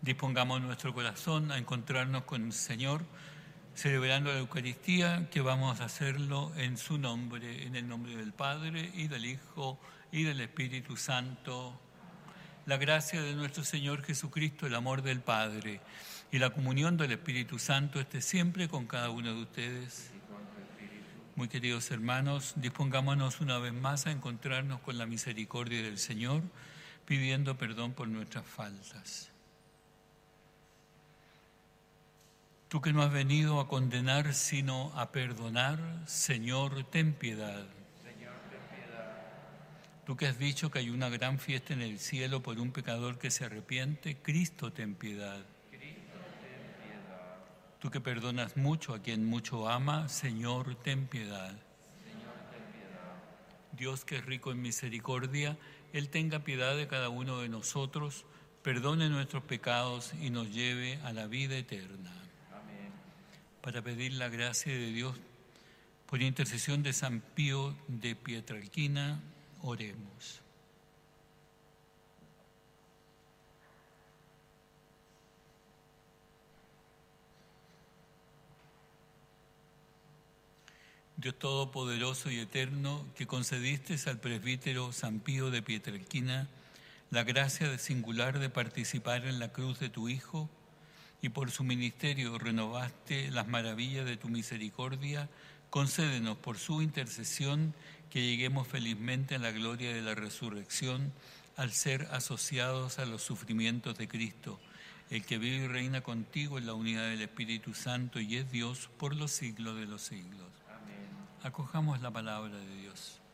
Dispongamos nuestro corazón a encontrarnos con el Señor, celebrando la Eucaristía, que vamos a hacerlo en su nombre, en el nombre del Padre, y del Hijo, y del Espíritu Santo. La gracia de nuestro Señor Jesucristo, el amor del Padre y la comunión del Espíritu Santo esté siempre con cada uno de ustedes. Muy queridos hermanos, dispongámonos una vez más a encontrarnos con la misericordia del Señor, pidiendo perdón por nuestras faltas. Tú que no has venido a condenar, sino a perdonar, Señor, ten piedad. Señor, ten piedad. Tú que has dicho que hay una gran fiesta en el cielo por un pecador que se arrepiente, Cristo, ten piedad. Cristo, ten piedad. Tú que perdonas mucho a quien mucho ama, Señor, ten piedad. Señor, ten piedad. Dios que es rico en misericordia, Él tenga piedad de cada uno de nosotros, perdone nuestros pecados y nos lleve a la vida eterna. Amén. Para pedir la gracia de Dios, por intercesión de San Pío de Pietrelcina, oremos. Dios Todopoderoso y Eterno, que concediste al presbítero San Pío de Pietrelcina la gracia de singular de participar en la cruz de tu Hijo, y por su ministerio renovaste las maravillas de tu misericordia, concédenos por su intercesión que lleguemos felizmente a la gloria de la resurrección al ser asociados a los sufrimientos de Cristo, el que vive y reina contigo en la unidad del Espíritu Santo y es Dios por los siglos de los siglos. Amén. Acojamos la palabra de Dios.